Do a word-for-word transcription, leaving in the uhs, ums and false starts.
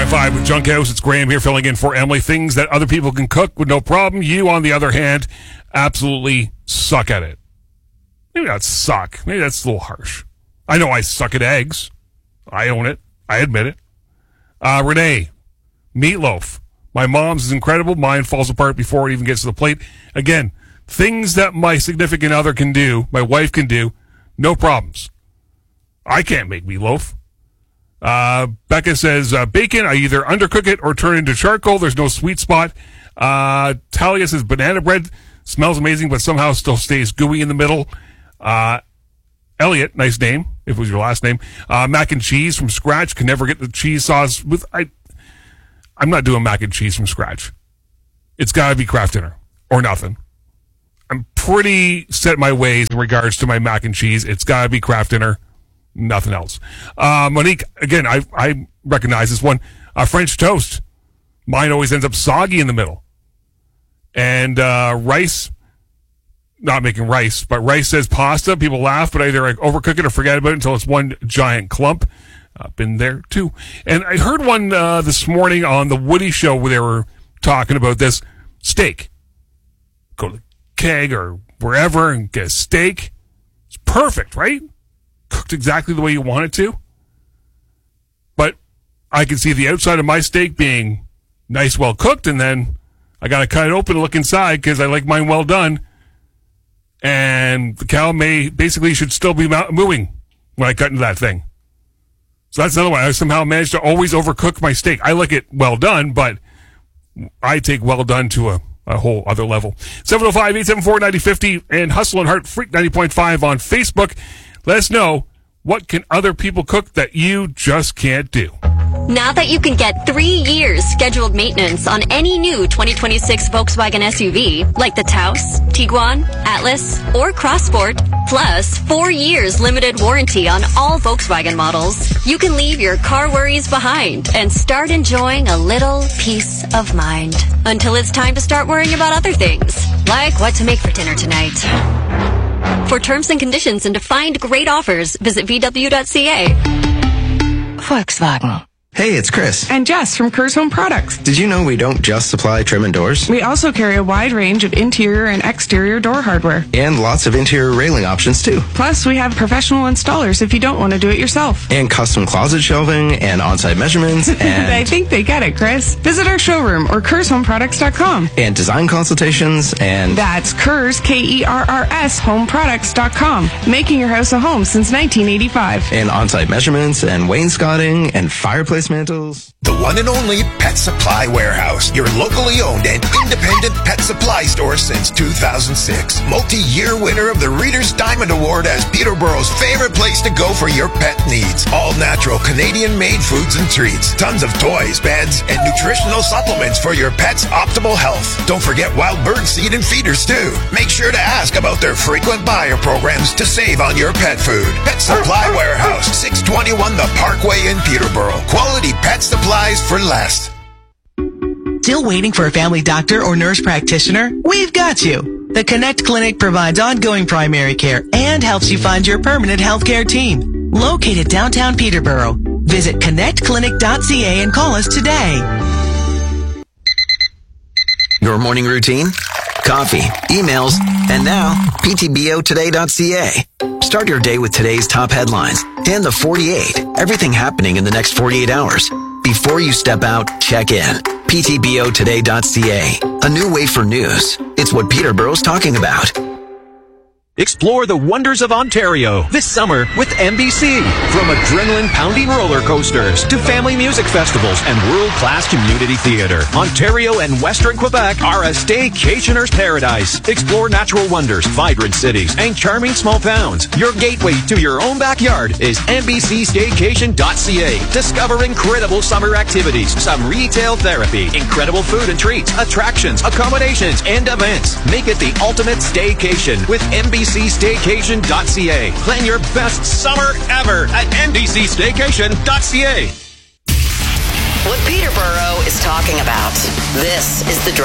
point five with Junk House. It's Graham here filling in for Emily. Things that other people can cook with no problem. You, on the other hand, absolutely suck at it. Maybe not suck. Maybe that's a little harsh. I know I suck at eggs. I own it. I admit it. Uh, Renee, meatloaf. My mom's is incredible. Mine falls apart before it even gets to the plate. Again, things that my significant other can do, my wife can do, no problems. I can't make meatloaf. Uh, Becca says, uh, bacon, I either undercook it or turn it into charcoal. There's no sweet spot. Uh, Talia says, banana bread smells amazing, but somehow still stays gooey in the middle. Uh, Elliot, nice name, if it was your last name. Uh, mac and cheese from scratch. Can never get the cheese sauce with, I, I'm not doing mac and cheese from scratch. It's gotta be Kraft Dinner or nothing. I'm pretty set my ways in regards to my mac and cheese. It's gotta be Kraft Dinner. Nothing else. Uh, Monique, again, I I recognize this one. Uh, French toast. Mine always ends up soggy in the middle. And uh, rice, not making rice, but rice says pasta. People laugh, but either I overcook it or forget about it until it's one giant clump. Uh, been there too. And I heard one uh, this morning on the Woody Show where they were talking about this steak. Go to the keg or wherever and get a steak. It's perfect, right? Cooked exactly the way you want it to. But I can see the outside of my steak being nice, well cooked, and then I got to cut it open and look inside because I like mine well done. And the cow may basically should still be mooing when I cut into that thing. So that's another one. I somehow managed to always overcook my steak. I like it well done, but I take well done to a, a whole other level. seven oh five, eight seven four, nine oh five oh and Hustle and Heart Freak ninety point five on Facebook. Let us know, what can other people cook that you just can't do? Now that you can get three years scheduled maintenance on any new twenty twenty-six Volkswagen S U V, like the Taos, Tiguan, Atlas, or Crossport, plus four years limited warranty on all Volkswagen models, you can leave your car worries behind and start enjoying a little peace of mind. Until it's time to start worrying about other things, like what to make for dinner tonight. For terms and conditions and to find great offers, visit V W dot C A. Volkswagen. Hey, it's Chris. And Jess from Kerr's Home Products. Did you know we don't just supply trim and doors? We also carry a wide range of interior and exterior door hardware. And lots of interior railing options, too. Plus, we have professional installers if you don't want to do it yourself. And custom closet shelving and on-site measurements and... I think they get it, Chris. Visit our showroom or Kerrs Home Products dot com. And design consultations and... That's Kerrs, K E R R S, Home Products dot com. Making your house a home since nineteen eighty-five. And on-site measurements and wainscoting and fireplace mantles. The one and only Pet Supply Warehouse, your locally owned and independent pet supply store since two thousand six. Multi-year winner of the Reader's Diamond Award as Peterborough's favorite place to go for your pet needs. All natural Canadian-made foods and treats. Tons of toys, beds, and nutritional supplements for your pet's optimal health. Don't forget wild bird seed and feeders, too. Make sure to ask about their frequent buyer programs to save on your pet food. Pet Supply Warehouse, six twenty-one The Parkway in Peterborough. Quality pet supplies for less. Still waiting for a family doctor or nurse practitioner? We've got you. The Connect Clinic provides ongoing primary care and helps you find your permanent healthcare team. Located downtown Peterborough. Visit connect clinic dot c a and call us today. Your morning routine? Coffee, emails, and now P T B O today dot c a. Start your day with today's top headlines and the forty-eight. Everything happening in the next forty-eight hours. Before you step out, check in. P T B O today dot c a. A new way for news. It's what Peterborough's talking about. Explore the wonders of Ontario this summer with N B C. From adrenaline-pounding roller coasters to family music festivals and world-class community theater, Ontario and Western Quebec are a staycationer's paradise. Explore natural wonders, vibrant cities, and charming small towns. Your gateway to your own backyard is N B C staycation dot c a. Discover incredible summer activities, some retail therapy, incredible food and treats, attractions, accommodations, and events. Make it the ultimate staycation with N B C staycation dot c a. Plan your best summer ever at N B C staycation dot c a. What Peterborough is talking about. This is the